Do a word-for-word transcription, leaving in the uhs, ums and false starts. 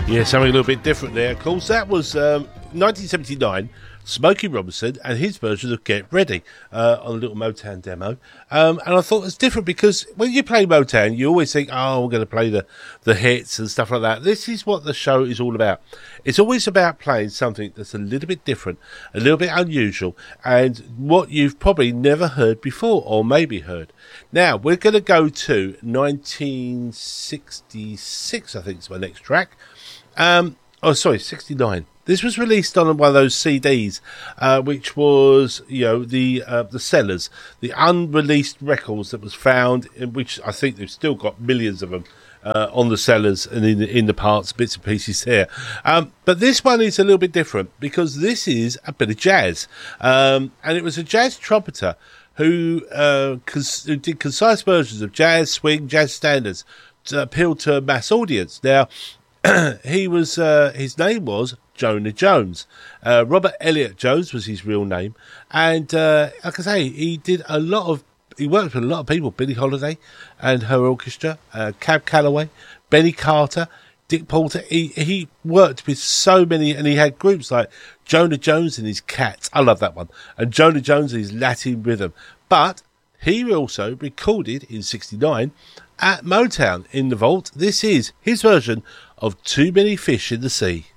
Yeah, something a little bit different there. Of course, that was um, nineteen seventy-nine, Smokey Robinson and his version of Get Ready uh, on a little Motown demo. Um, and I thought it was different because when you play Motown, you always think, oh, we're going to play the, the hits and stuff like that. This is what the show is all about. It's always about playing something that's a little bit different, a little bit unusual, and what you've probably never heard before, or maybe heard. Now, we're going to go to nineteen sixty-six, I think is my next track. Um, oh, sorry, sixty-nine. This was released on one of those C Ds, uh, which was, you know, the uh, the sellers, the unreleased records that was found, in which I think they've still got millions of them uh, on the sellers and in the, in the parts, bits and pieces there. Um, but this one is a little bit different because this is a bit of jazz, um, and it was a jazz trumpeter who, uh, cons- who did concise versions of jazz, swing, jazz standards to appeal to a mass audience. Now, he was, uh, his name was Jonah Jones. Uh, Robert Elliott Jones was his real name. And, uh, like I say, he did a lot of, he worked with a lot of people, Billie Holiday and her orchestra, uh, Cab Calloway, Benny Carter, Dick Porter. He, he worked with so many, and he had groups like Jonah Jones and his Cats. I love that one. And Jonah Jones and his Latin Rhythm. But he also recorded in sixty-nine at Motown in the vault. This is his version of Too Many Fish in the Sea.